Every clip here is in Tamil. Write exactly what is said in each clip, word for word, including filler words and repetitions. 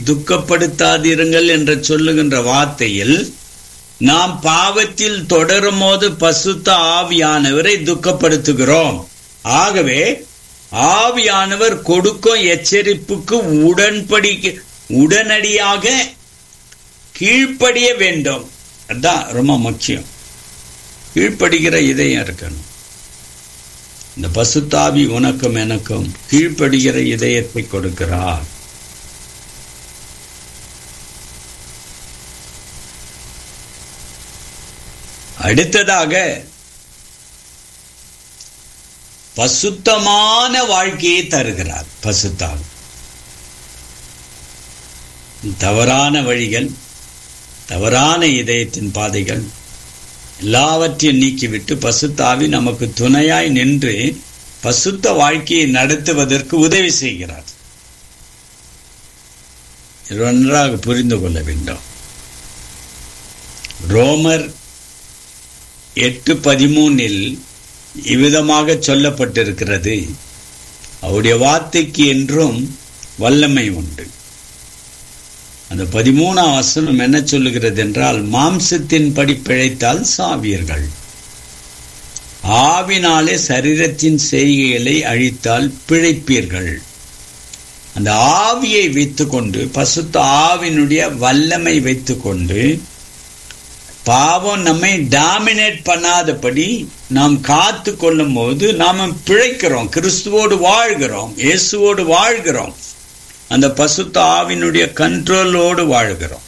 துக்கப்படுத்தாதிருங்கள் என்று சொல்லுகின்ற வார்த்தையில் நாம் பாவத்தில் தொடரும் போது பசுத்த ஆவியானவரை துக்கப்படுத்துகிறோம். ஆகவே ஆவியானவர் கொடுக்கும் எச்சரிப்புக்கு உடன்படி உடனடியாக கீழ்ப்படிய வேண்டும். அதான் ரொம்ப முக்கியம். கீழ்ப்படுகிற இதயம் இருக்கணும். இந்த பசுத்தாவி உனக்கும் எனக்கும் கீழ்ப்படுகிற இதயத்தை கொடுக்கிறார். அடுத்ததாக பசுத்தமான வாழ்க்கையை தருகிறார் பசுத்தாவி. தவறான வழிகள், தவறான இதயத்தின் பாதைகள் எல்லாவற்றையும் நீக்கிவிட்டு பசுத்தாவி நமக்கு துணையாய் நின்று பசுத்த வாழ்க்கையை நடத்துவதற்கு உதவி செய்கிறார். நன்றாக புரிந்து கொள்ள வேண்டும். ரோமர் எட்டு பதிமூனில் இவ்விதமாக சொல்லப்பட்டிருக்கிறது, அவருடைய வார்த்தைக்கு என்றும் வல்லமை உண்டு. அந்த பதிமூணாம் வசனம் என்ன சொல்லுகிறது என்றால், மாம்சத்தின் படி பிழைத்தால் சாவீர்கள், ஆவினாலே சரீரத்தின் செய்கைகளை அழித்தால் பிழைப்பீர்கள். அந்த ஆவியை வைத்துக்கொண்டு, பசுத்த ஆவினுடைய வல்லமை வைத்துக்கொண்டு, பாவம் நம்மை டாமினேட் பண்ணாதபடி நாம் காத்து கொள்ளும் போது நாம பிழைக்கிறோம், கிறிஸ்துவோடு வாழ்கிறோம், இயேசுவோடு வாழ்கிறோம், அந்த பசுத்த ஆவினுடைய கண்ட்ரோலோடு வாழ்கிறோம்.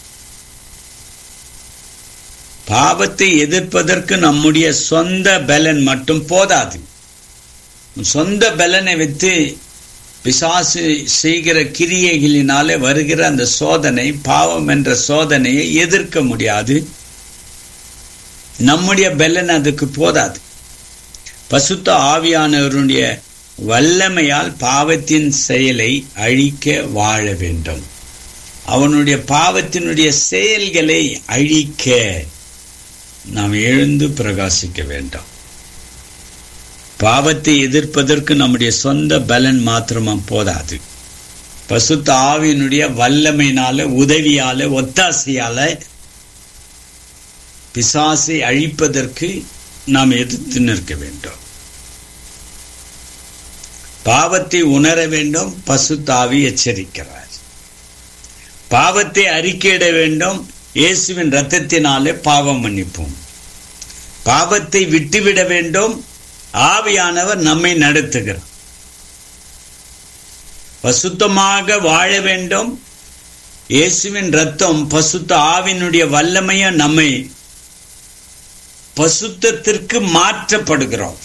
பாவத்தை எதிர்ப்பதற்கு நம்முடைய சொந்த பலன் மட்டும் போதாது. சொந்த பலனை வைத்து பிசாசு செய்கிற கிரியைகளினாலே வருகிற அந்த சோதனை, பாவம் என்ற சோதனையை எதிர்க்க முடியாது. நம்முடைய பலன் அதுக்கு போதாது. பசுத்த ஆவியானவருடைய வல்லமையால் பாவத்தின் செயலை அழிக்க வாழ வேண்டும். அவனுடைய பாவத்தினுடைய செயல்களை அழிக்க நாம் எழுந்து பிரகாசிக்க வேண்டும். பாவத்தை எதிர்ப்பதற்கு நம்முடைய சொந்த பலன் மாத்திரமா போதாது. பசுத்த ஆவியினுடைய வல்லமையினால, உதவியால, ஒத்தாசையால பிசாசை அழிப்பதற்கு நாம் எதிர்த்து நிற்க வேண்டும். பாவத்தை உணர வேண்டும். பசுத்த ஆவி எச்சரிக்கிறார். பாவத்தை அறிக்கையிட வேண்டும். இயேசுவின் இரத்தத்தினாலே பாவம் மன்னிப்போம். பாவத்தை விட்டுவிட வேண்டும். ஆவியானவர் நம்மை நடத்துகிறார். பசுத்தமாக வாழ வேண்டும். இயேசுவின் இரத்தம், பசுத்த ஆவியினுடைய வல்லமையை நம்மை பசுத்தத்திற்கு மாற்றப்படுகிறோம்.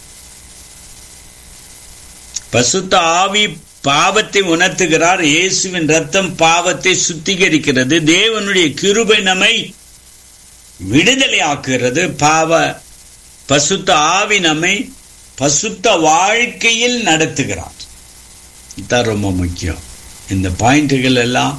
பசுத்த ஆவி பாவத்தை உணர்த்துகிறார். இயேசுவின் இரத்தம் பாவத்தை சுத்திகரிக்கிறது. தேவனுடைய கிருபை நம்மை விடுதலை ஆக்குகிறது. பாவ பசுத்த ஆவி நம்மை பசுத்த வாழ்க்கையில் நடத்துகிறார். இதுதான் ரொம்ப முக்கியம். இந்த பாயிண்டுகள் எல்லாம்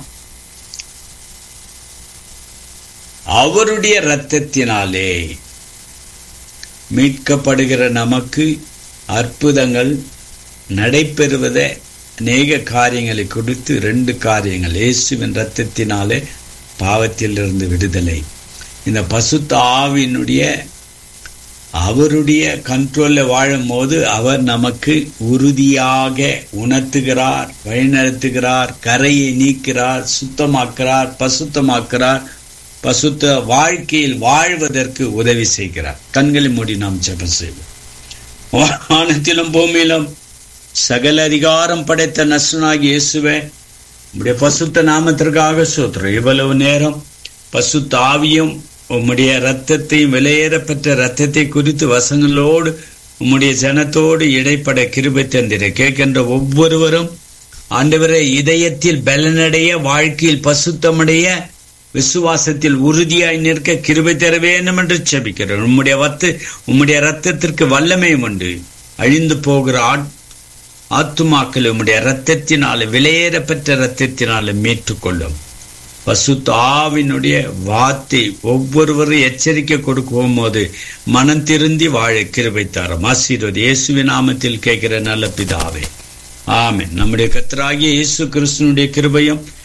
அவருடைய இரத்தத்தினாலே மீட்கப்படுகிற நமக்கு அற்புதங்கள் நடைபெறுவதை அநேக காரியங்களை கொடுத்து, ரெண்டு காரியங்கள்: இயேசுவின் இரத்தத்தினாலே பாவத்திலிருந்து விடுதலை, இந்த பசுத்த ஆவியினுடைய அவருடைய கண்ட்ரோல்ல வாழும் போது அவர் நமக்கு உறுதியாக உணர்த்துகிறார், வழிநடத்துகிறார், கரையை நீக்கிறார், சுத்தமாக்குறார், பசுத்தமாக்குறார், பசுத்த வாழ்க்கையில் வாழ்வதற்கு உதவி செய்கிறார். கண்களை மூடி நாம் ஜெபம் செய்வோம். வானத்திலும் பூமியிலும் சகல அதிகாரம் படைத்த நசுனாகி இயேசுவே, உம்முடைய பசுத்த நாமத்திற்காக ஸ்தோத்திரம். இவ்வளவு நேரம் பசுத்த ஆவியும் உம்முடைய இரத்தத்தையும், விலையேறப்பெற்ற இரத்தத்தை குறித்து வசங்களோடு உம்முடைய ஜனத்தோடு இடைப்பட கிருபை தந்திர கேட்கின்ற ஒவ்வொருவரும் ஆண்டவரே இதயத்தில் பலனடைய, வாழ்க்கையில் பசுத்தமடைய, விசுவாசத்தில் உறுதியாய் நிற்க கிருபை தர வேண்டும் என்று ஜெபிக்கிறோம். உம்முடைய வத்து உம்முடைய இரத்தத்திற்கு வல்லமையும் உண்டு. அழிந்து போகிற ஆத்துமாக்கள் உம்முடைய இரத்தத்தினால, விலையேறப்பெற்ற இரத்தத்தினால மீட்டுக்கொள்ளும். பசுத்த ஆவினுடைய வார்த்தை ஒவ்வொருவரும் எச்சரிக்கை கொடுக்கும் போது மனம் திருந்தி வாழ கிருபை தாரும். ஆசீர்வதி இயேசுவின் நாமத்தில் கேட்கிற நல்ல பிதாவே, ஆமென். நம்முடைய கர்த்தராகிய இயேசு கிறிஸ்துவினுடைய கிருபையும்